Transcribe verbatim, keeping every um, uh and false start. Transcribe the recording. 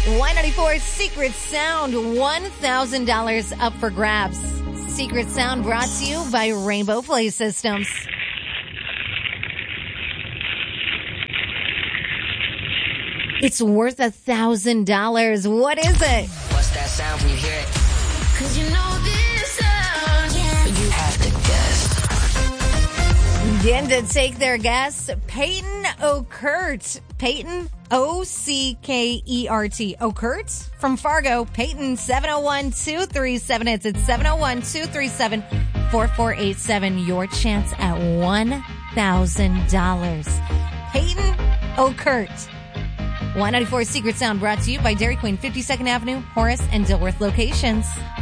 Y ninety-four Secret Sound, one thousand dollars up for grabs. Secret Sound brought to you by Rainbow Play Systems. It's worth a thousand dollars. What is it? What's that sound when you hear it? Cause you know this sound, yeah. You have to guess. Again, to take their guess, Peyton Ockert. Peyton, O C K E R T. Ockert from Fargo. Peyton, seven oh one, two three seven. It's at seven oh one, two three seven, four four eight seven. Your chance at one thousand dollars. Peyton Ockert. Y ninety-four Secret Sound brought to you by Dairy Queen, fifty-second Avenue, Horace, and Dilworth locations.